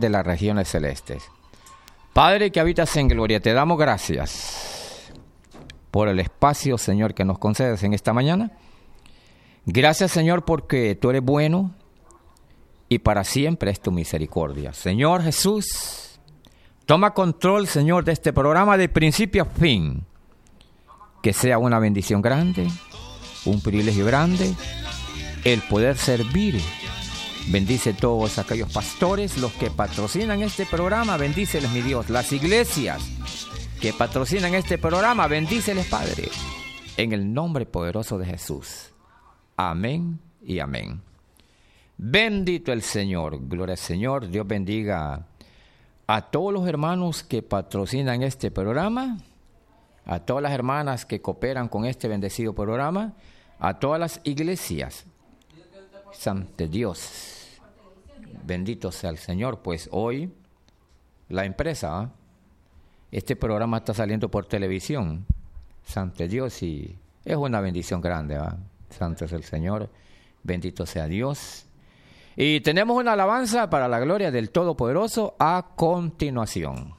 de las regiones celestes. Padre que habitas en gloria, te damos gracias por el espacio, Señor, que nos concedes en esta mañana. Gracias, Señor, porque tú eres bueno y para siempre es tu misericordia. Señor Jesús, toma control, Señor, de este programa de principio a fin. Que sea una bendición grande, un privilegio grande, el poder servir. Bendice todos aquellos pastores, los que patrocinan este programa, bendíceles, mi Dios. Las iglesias que patrocinan este programa, bendíceles, Padre. En el nombre poderoso de Jesús. Amén y amén. Bendito el Señor, gloria al Señor. Dios bendiga a todos los hermanos que patrocinan este programa, a todas las hermanas que cooperan con este bendecido programa, a todas las iglesias. Santo Dios, bendito sea el Señor. Pues hoy la empresa, este programa está saliendo por televisión. Santo Dios, y es una bendición grande, ¿va? Santo es el Señor, bendito sea Dios. Y tenemos una alabanza para la gloria del Todopoderoso a continuación.